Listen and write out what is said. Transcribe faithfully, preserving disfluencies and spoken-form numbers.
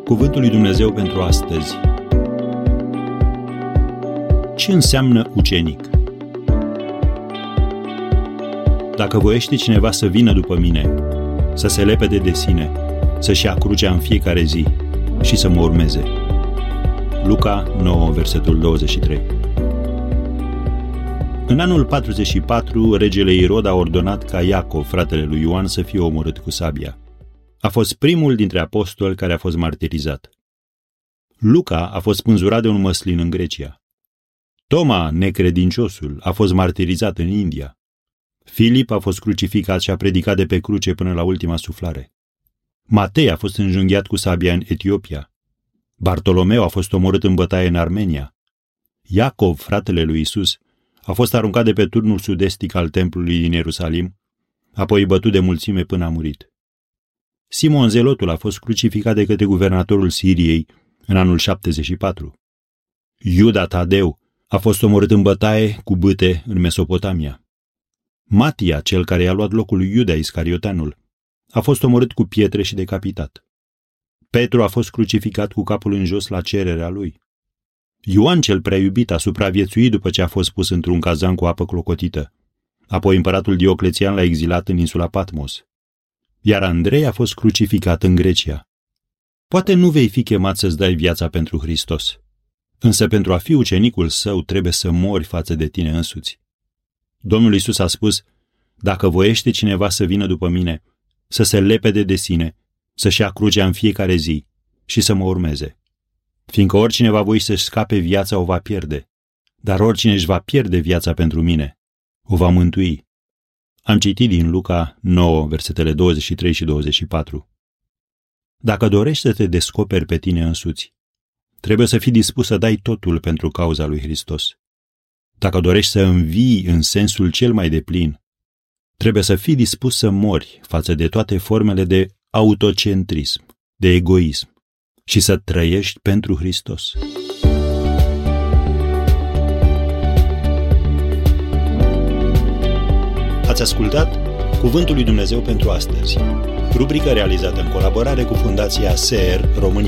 Cuvântul lui Dumnezeu pentru astăzi. Ce înseamnă ucenic? Dacă voiește cineva să vină după mine, să se lepede de sine, să-și ia crucea în fiecare zi și să mă urmeze. Luca nouă, versetul douăzeci și trei. În anul patruzeci și patru, regele Irod a ordonat ca Iacov, fratele lui Ioan, să fie omorât cu sabia. A fost primul dintre apostoli care a fost martirizat. Luca a fost spânzurat de un măslin în Grecia. Toma, necredinciosul, a fost martirizat în India. Filip a fost crucificat și a predicat de pe cruce până la ultima suflare. Matei a fost înjunghiat cu sabia în Etiopia. Bartolomeu a fost omorât în bătaie în Armenia. Iacov, fratele lui Isus, a fost aruncat de pe turnul sud-estic al templului din Ierusalim, apoi bătut de mulțime până a murit. Simon Zelotul a fost crucificat de către guvernatorul Siriei în anul șaptezeci și patru. Iuda Tadeu a fost omorât în bătaie cu bâte în Mesopotamia. Matia, cel care i-a luat locul lui Iuda Iscarioteanul, a fost omorât cu pietre și decapitat. Petru a fost crucificat cu capul în jos la cererea lui. Ioan cel prea iubit a supraviețuit după ce a fost pus într-un cazan cu apă clocotită. Apoi împăratul Dioclețian l-a exilat în insula Patmos. Iar Andrei a fost crucificat în Grecia. Poate nu vei fi chemat să-ți dai viața pentru Hristos, însă pentru a fi ucenicul său trebuie să mori față de tine însuți. Domnul Iisus a spus, dacă voiește cineva să vină după mine, să se lepede de sine, să-și ia crucea în fiecare zi și să mă urmeze. Fiindcă oricine va voi să-și scape viața o va pierde, dar oricine își va pierde viața pentru mine, o va mântui. Am citit din Luca nouă, versetele douăzeci și trei și douăzeci și patru. Dacă dorești să te descoperi pe tine însuți, trebuie să fii dispus să dai totul pentru cauza lui Hristos. Dacă dorești să învii în sensul cel mai deplin, trebuie să fii dispus să mori față de toate formele de autocentrism, de egoism și să trăiești pentru Hristos. Ați ascultat Cuvântul lui Dumnezeu pentru astăzi, rubrică realizată în colaborare cu Fundația S E R România.